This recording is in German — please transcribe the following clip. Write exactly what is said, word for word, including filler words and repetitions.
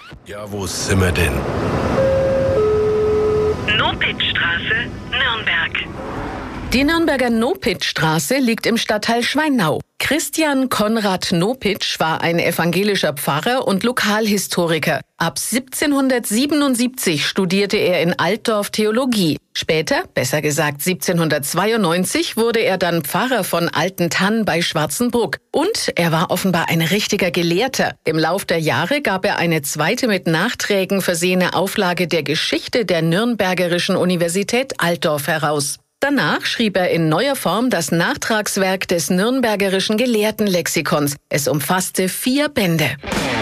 Ja, wo sind wir denn? Nopitzstraße, Nürnberg. Die Nürnberger Nopitzstraße liegt im Stadtteil Schweinau. Christian Konrad Nopitsch war ein evangelischer Pfarrer und Lokalhistoriker. Ab siebzehnhundertsiebenundsiebzig studierte er in Altdorf Theologie. Später, besser gesagt siebzehnhundertzweiundneunzig, wurde er dann Pfarrer von Altentann bei Schwarzenbruck. Und er war offenbar ein richtiger Gelehrter. Im Lauf der Jahre gab er eine zweite mit Nachträgen versehene Auflage der Geschichte der Nürnbergerischen Universität Altdorf heraus. Danach schrieb er in neuer Form das Nachtragswerk des Nürnbergerischen Gelehrtenlexikons. Es umfasste vier Bände.